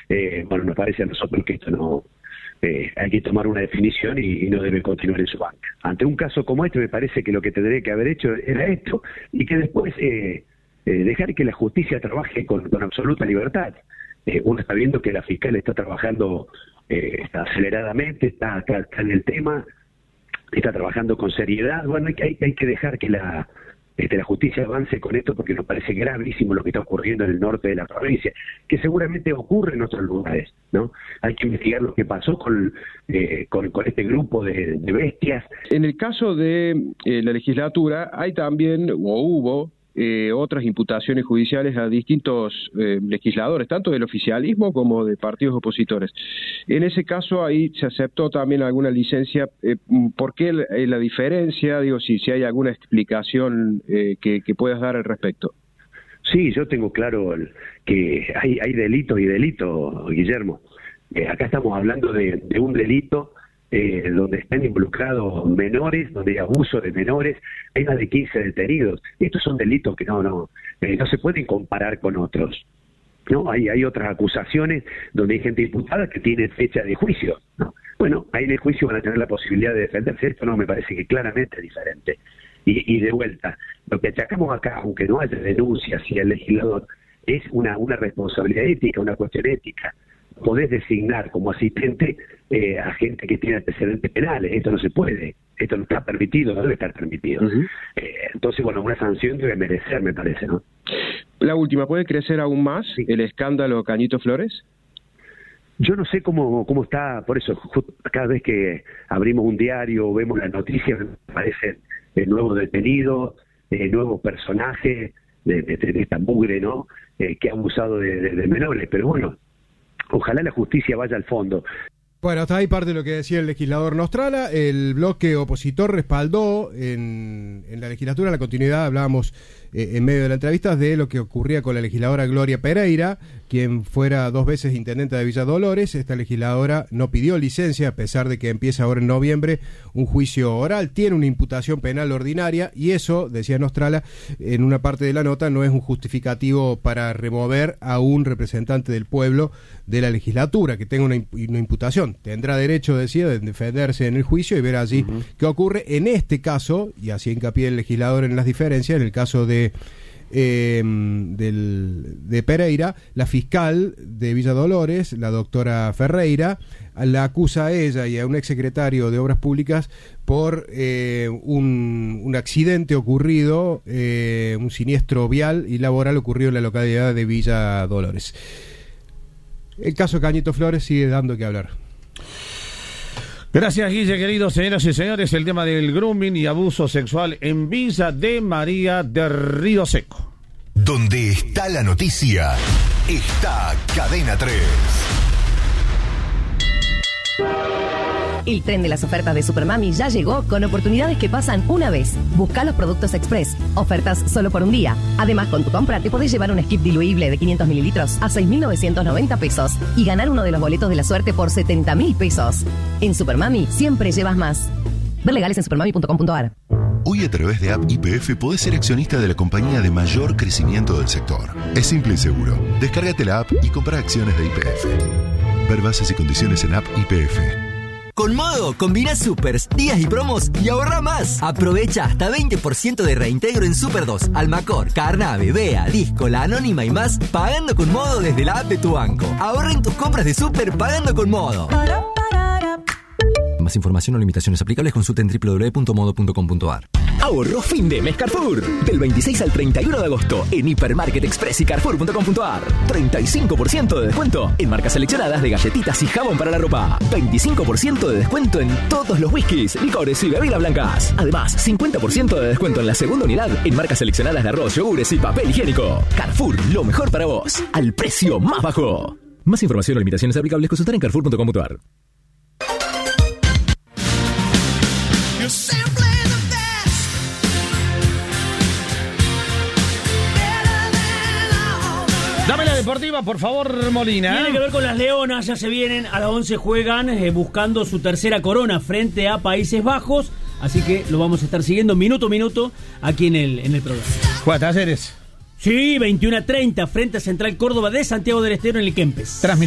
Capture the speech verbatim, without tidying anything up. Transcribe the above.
eh, bueno, nos parece a nosotros que esto no... Eh, hay que tomar una definición y, y no debe continuar en su banca. Ante un caso como este me parece que lo que tendría que haber hecho era esto y que después eh, eh, dejar que la justicia trabaje con, con absoluta libertad. Eh, uno está viendo que la fiscal está trabajando eh, está aceleradamente, está, está, está en el tema, está trabajando con seriedad. Bueno, hay, hay, hay que dejar que la... Este, la justicia avance con esto porque nos parece gravísimo lo que está ocurriendo en el norte de la provincia, que seguramente ocurre en otros lugares, ¿no? Hay que investigar lo que pasó con, eh, con, con este grupo de, de bestias. En el caso de eh, la legislatura, hay también, o hubo, eh, otras imputaciones judiciales a distintos eh, legisladores, tanto del oficialismo como de partidos opositores. En ese caso, ahí se aceptó también alguna licencia. Eh, ¿Por qué la, la diferencia? Digo, si, si hay alguna explicación eh, que, que puedas dar al respecto. Sí, yo tengo claro el, que hay, hay delito y delito, Guillermo. Eh, acá estamos hablando de, de un delito Eh, donde están involucrados menores, donde hay abuso de menores, hay más de quince detenidos. Estos son delitos que no no eh, no se pueden comparar con otros, ¿no? Hay hay otras acusaciones donde hay gente imputada que tiene fecha de juicio, ¿no? Bueno, ahí en el juicio van a tener la posibilidad de defenderse. Esto no, me parece que claramente es diferente. Y, y de vuelta, lo que achacamos acá, aunque no haya denuncia hacia el legislador, es una, una responsabilidad ética, una cuestión ética. Podés designar como asistente eh, a gente que tiene antecedentes penales. Esto no se puede, esto no está permitido, no debe estar permitido. Uh-huh. eh, entonces, bueno, una sanción debe merecer, me parece, ¿no? La última, ¿puede crecer aún más sí. el escándalo Cañito Flores? Yo no sé cómo cómo está, por eso cada vez que abrimos un diario o vemos las noticias, aparecen eh, nuevos detenidos, eh, nuevos personajes de, de, de esta mugre, ¿no? Eh, que ha abusado de, de, de menores, pero bueno, ojalá la justicia vaya al fondo. Bueno, hasta ahí parte de lo que decía el legislador Nostrala. El bloque opositor respaldó en, en la legislatura la continuidad, hablábamos eh, en medio de la entrevista, de lo que ocurría con la legisladora Gloria Pereira, quien fuera dos veces intendente de Villa Dolores. Esta legisladora no pidió licencia, a pesar de que empieza ahora en noviembre un juicio oral, tiene una imputación penal ordinaria, y eso, decía Nostrala en una parte de la nota, no es un justificativo para remover a un representante del pueblo de la legislatura, que tenga una, imp- una imputación. Tendrá derecho, decía, de defenderse en el juicio y ver allí uh-huh. qué ocurre. En este caso, y así hincapié el legislador en las diferencias, en el caso de eh, del, de Pereira, la fiscal de Villa Dolores, la doctora Ferreira, la acusa a ella y a un exsecretario de Obras Públicas por eh, un, un accidente ocurrido, eh, un siniestro vial y laboral ocurrido en la localidad de Villa Dolores. El caso Cañito Flores sigue dando que hablar. Gracias, Guille, queridos señoras y señores. El tema del grooming y abuso sexual en Villa de María de Río Seco. Donde está la noticia, está Cadena tres. El tren de las ofertas de Supermami ya llegó con oportunidades que pasan una vez. Busca los productos Express. Ofertas solo por un día. Además, con tu compra te podés llevar un skip diluible de quinientos mililitros a seis mil novecientos noventa pesos y ganar uno de los boletos de la suerte por setenta mil pesos. En Supermami siempre llevas más. Ver legales en supermami punto com punto a r. Hoy a través de App Y P F podés ser accionista de la compañía de mayor crecimiento del sector. Es simple y seguro. Descárgate la app y compra acciones de Y P F. Ver bases y condiciones en App Y P F. Con Modo, combina supers, días y promos y ahorra más. Aprovecha hasta veinte por ciento de reintegro en Super dos, Almacor, Carnave, Bea, Disco, La Anónima y más, pagando con Modo desde la app de tu banco. Ahorra en tus compras de Super pagando con Modo. Más información o limitaciones aplicables, consulta en doble u doble u doble u punto modo punto com punto a r. Ahorro fin de mes Carrefour. Del veintiséis al treinta y uno de agosto en Hipermarket Express y Carrefour punto com punto a r. treinta y cinco por ciento de descuento en marcas seleccionadas de galletitas y jabón para la ropa. veinticinco por ciento de descuento en todos los whiskies, licores y bebidas blancas. Además, cincuenta por ciento de descuento en la segunda unidad en marcas seleccionadas de arroz, yogures y papel higiénico. Carrefour, lo mejor para vos, al precio más bajo. Más información o limitaciones aplicables, consultar en carrefour punto com punto a r. Dame la deportiva, por favor, Molina. Tiene que ver con las Leonas, ya se vienen, a las once juegan eh, buscando su tercera corona frente a Países Bajos, así que lo vamos a estar siguiendo minuto a minuto aquí en el, en el programa. ¿Juega Talleres? Sí, veintiuno a treinta frente a Central Córdoba de Santiago del Estero en el Kempes. Transmisión.